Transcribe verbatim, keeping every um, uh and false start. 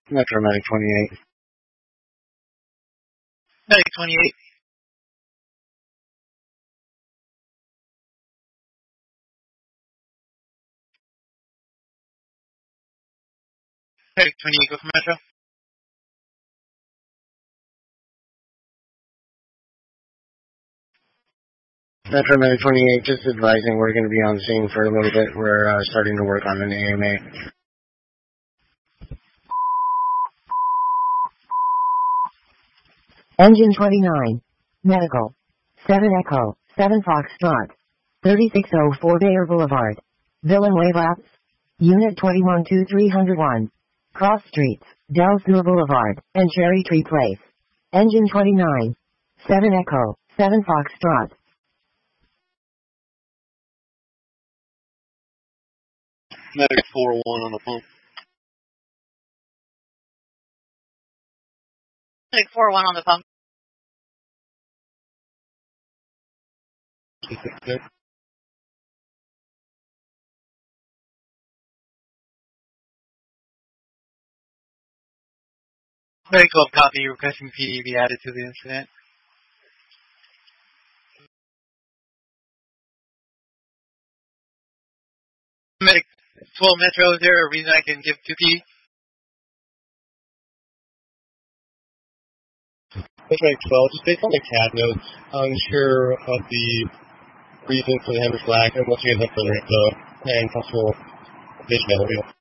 Metro Medic twenty-eight. Medic twenty-eight. Medic twenty-eight, go for Metro. Metro Medic twenty-eight, just advising we're going to be on scene for a little bit. We're uh, starting to work on an A M A. Engine twenty-nine. Medical. seven Echo. seven Foxtrot. thirty-six oh four Bayer Boulevard. Villanueva. Unit twenty-one two three oh one. Cross Streets. Del Sur Boulevard. And Cherry Tree Place. Engine twenty-nine. seven Echo. seven Foxtrot. Medic four one on the phone. Medic four one on the phone. Good. Medic twelve copy, requesting P D be added to the incident. Medic twelve Metro, is there a reason I can give to P? Medic twelve, just based on the C A D notes, unsure of the reason for the Hemmer flag, and once you get up further info and possible vision.